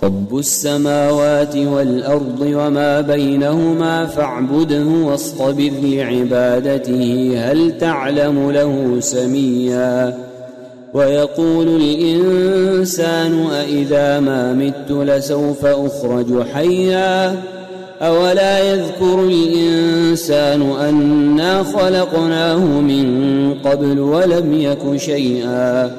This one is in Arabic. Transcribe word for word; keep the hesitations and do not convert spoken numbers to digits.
رب السماوات والأرض وما بينهما فاعبده واصطبر لعبادته هل تعلم له سميا ويقول الإنسان أإذا ما مت لسوف أخرج حيا أولا يذكر الإنسان أنا خلقناه من قبل ولم يك شيئا